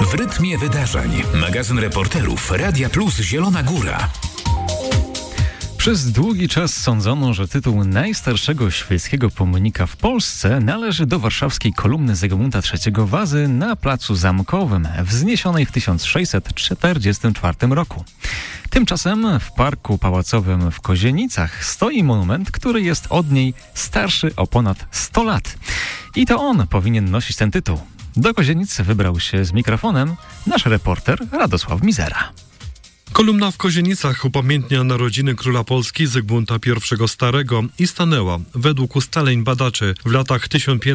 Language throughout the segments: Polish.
W rytmie wydarzeń. Magazyn reporterów Radia Plus Zielona Góra. Przez długi czas sądzono, że tytuł najstarszego świeckiego pomnika w Polsce należy do warszawskiej kolumny Zygmunta III Wazy na Placu Zamkowym, wzniesionej w 1644 roku. Tymczasem w Parku Pałacowym w Kozienicach stoi monument, który jest od niej starszy o ponad 100 lat. I to on powinien nosić ten tytuł. Do Kozienic wybrał się z mikrofonem nasz reporter Radosław Mizera. Kolumna w Kozienicach upamiętnia narodziny króla Polski Zygmunta I Starego i stanęła, według ustaleń badaczy, w latach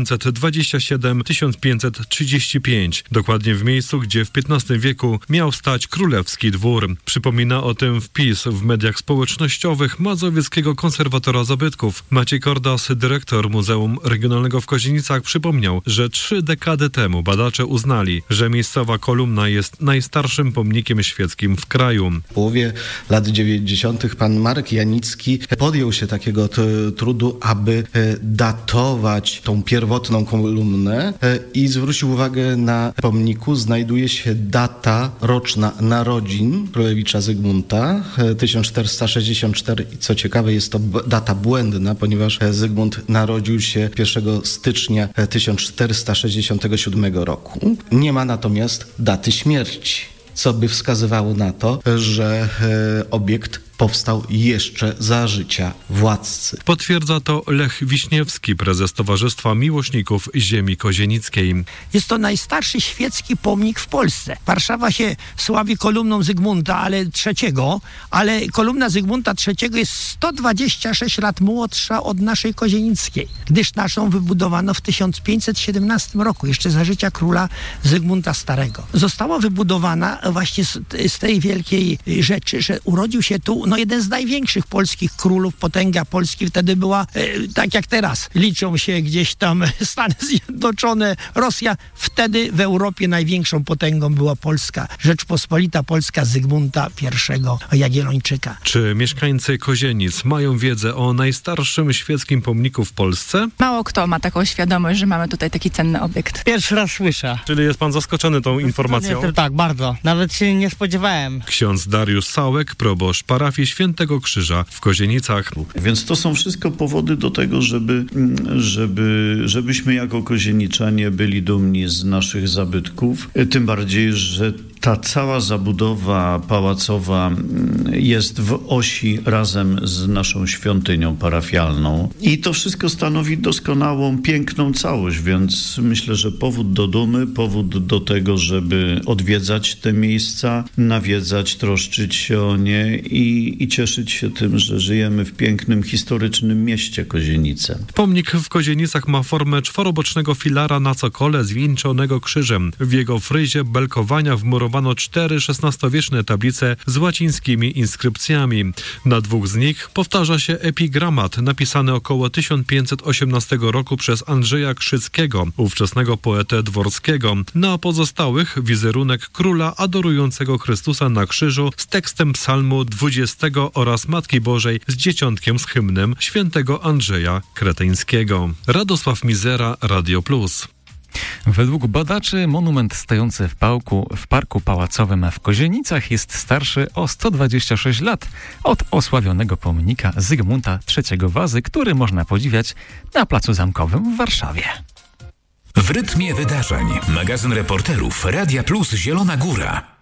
1527-1535, dokładnie w miejscu, gdzie w XV wieku miał stać królewski dwór. Przypomina o tym wpis w mediach społecznościowych mazowieckiego konserwatora zabytków. Maciej Kordas, dyrektor Muzeum Regionalnego w Kozienicach, przypomniał, że 3 dekady temu badacze uznali, że miejscowa kolumna jest najstarszym pomnikiem świeckim w kraju. W połowie lat 90. pan Marek Janicki podjął się takiego trudu, aby datować tą pierwotną kolumnę i zwrócił uwagę, na pomniku znajduje się data roczna narodzin królewicza Zygmunta 1464 i co ciekawe jest to data błędna, ponieważ Zygmunt narodził się 1 stycznia 1467 roku. Nie ma natomiast daty śmierci, co by wskazywało na to, że obiekt powstał jeszcze za życia władcy. Potwierdza to Lech Wiśniewski, prezes Towarzystwa Miłośników Ziemi Kozienickiej. Jest to najstarszy świecki pomnik w Polsce. Warszawa się sławi kolumną Zygmunta III, ale kolumna Zygmunta III jest 126 lat młodsza od naszej kozienickiej, gdyż naszą wybudowano w 1517 roku, jeszcze za życia króla Zygmunta Starego. Została wybudowana właśnie z tej wielkiej rzeczy, że urodził się tu jeden z największych polskich królów. Potęga Polski wtedy była, tak jak teraz, liczą się gdzieś tam Stany Zjednoczone, Rosja. Wtedy w Europie największą potęgą była Polska, Rzeczpospolita Polska Zygmunta I Jagiellończyka. Czy mieszkańcy Kozienic mają wiedzę o najstarszym świeckim pomniku w Polsce? Mało kto ma taką świadomość, że mamy tutaj taki cenny obiekt. Pierwszy raz słyszę. Czyli jest pan zaskoczony tą informacją? Tak, bardzo. Nawet się nie spodziewałem. Ksiądz Dariusz Sałek, proboszcz parafii Świętego Krzyża w Kozienicach. Więc to są wszystko powody do tego, żebyśmy jako kozieniczanie byli dumni z naszych zabytków. Tym bardziej, że ta cała zabudowa pałacowa jest w osi razem z naszą świątynią parafialną. I to wszystko stanowi doskonałą, piękną całość, więc myślę, że powód do dumy, powód do tego, żeby odwiedzać te miejsca, nawiedzać, troszczyć się o nie i cieszyć się tym, że żyjemy w pięknym, historycznym mieście Kozienice. Pomnik w Kozienicach ma formę czworobocznego filara na cokole zwieńczonego krzyżem. W jego fryzie belkowania wmurowano 4 XVI-wieczne tablice z łacińskimi inskrypcjami. Na 2 z nich powtarza się epigramat napisany około 1518 roku przez Andrzeja Krzyckiego, ówczesnego poetę dworskiego. Na pozostałych wizerunek króla adorującego Chrystusa na krzyżu z tekstem psalmu 20 oraz Matki Bożej z dzieciątkiem z hymnem świętego Andrzeja Kreteńskiego. Radosław Mizera, Radio Plus. Według badaczy monument stojący w Parku Pałacowym w Kozienicach jest starszy o 126 lat od osławionego pomnika Zygmunta III Wazy, który można podziwiać na Placu Zamkowym w Warszawie. W rytmie wydarzeń. Magazyn reporterów Radia Plus Zielona Góra.